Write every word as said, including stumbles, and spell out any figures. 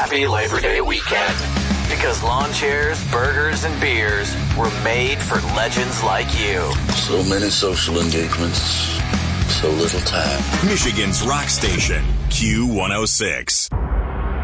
happy Labor Day weekend. Because lawn chairs, burgers, and beers were made for legends like you. So many social engagements, so little time. Michigan's rock station, Q one oh six.